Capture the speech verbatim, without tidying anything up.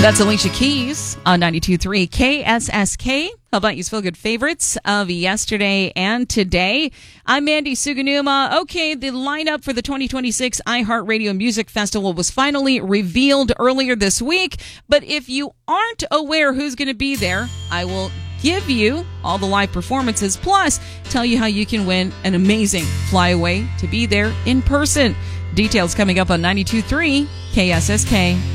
That's Alicia Keys on ninety-two point three K S S K. How about you feel good favorites of yesterday and today? I'm Mandy Suganuma. Okay, the lineup for the twenty twenty-six iHeartRadio Music Festival was finally revealed earlier this week. But if you aren't aware who's going to be there, I will give you all the live performances, plus tell you how you can win an amazing flyaway to be there in person. Details coming up on ninety-two point three K S S K.